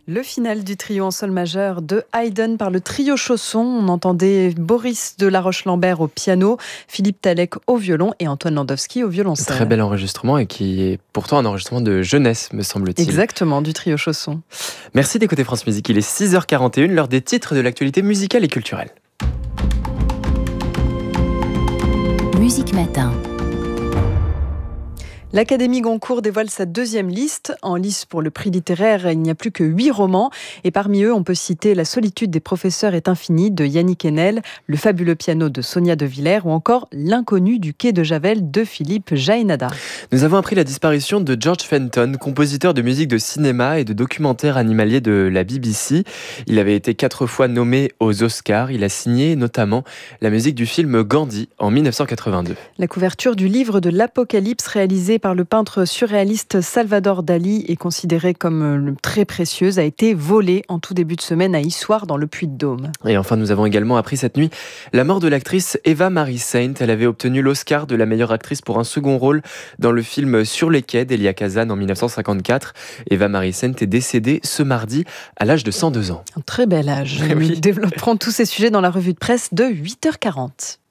Le final du trio en sol majeur de Haydn par le trio Chausson. On entendait Boris de La Roche-Lambert au piano, Philippe Talek au violon et Antoine Landowski au violoncelle. Très bel enregistrement et qui est pourtant un enregistrement de jeunesse, me semble-t-il. Exactement, du trio Chausson. Merci d'écouter France Musique. Il est 6h41, l'heure des titres de l'actualité musicale et culturelle. Musique Matin. L'Académie Goncourt dévoile sa deuxième liste. En lice pour le prix littéraire, il n'y a plus que 8 romans. Et parmi eux, on peut citer La solitude des professeurs est infinie de Yannick Enel, Le fabuleux piano de Sonia De Villers ou encore L'inconnu du quai de Javel de Philippe Jaénada. Nous avons appris la disparition de George Fenton, compositeur de musique de cinéma et de documentaires animaliers de la BBC. Il avait été 4 fois nommé aux Oscars. Il a signé notamment la musique du film Gandhi en 1982. La couverture du livre de l'Apocalypse réalisé par le peintre surréaliste Salvador Dali est considérée comme très précieuse, a été volée en tout début de semaine à Issoire dans le Puy-de-Dôme. Et enfin, nous avons également appris cette nuit la mort de l'actrice Eva Marie Saint. Elle avait obtenu l'Oscar de la meilleure actrice pour un second rôle dans le film Sur les quais d'Elia Kazan en 1954. Eva Marie Saint est décédée ce mardi à l'âge de 102 ans. Un très bel âge. Oui. Nous développerons tous ces sujets dans la revue de presse de 8h40.